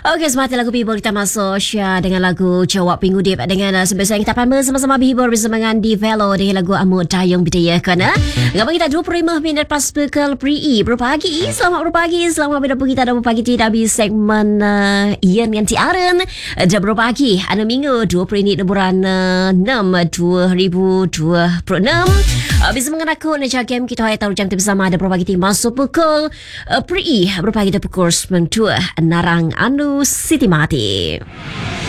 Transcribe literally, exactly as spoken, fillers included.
Okey, semata lagu bihibur kita masuk Syah dengan lagu Jawab Minggu Dip dengan uh, sebesar kita akan bersama-sama bihibur bersama dengan di Velo dengan lagu Amut Dayung Bidaya kena. Ngapa kita dua puluh lima minit pas pukul Pri berpagi. Selamat berpagi, selamat berpagi kita ada berpagi tidak di segmen uh, Ian dengan Tiaren. Dah berpagi, ada minggu dua puluh ini bulan uh, enam dua ribu dua puluh enam. Uh, bisa mengenai aku nak game kita hari tahu jam tu bersama ada berpagi masuk pukul uh, Pri berpagi dah pukul sembilan dua Narang Anu Siti Mati.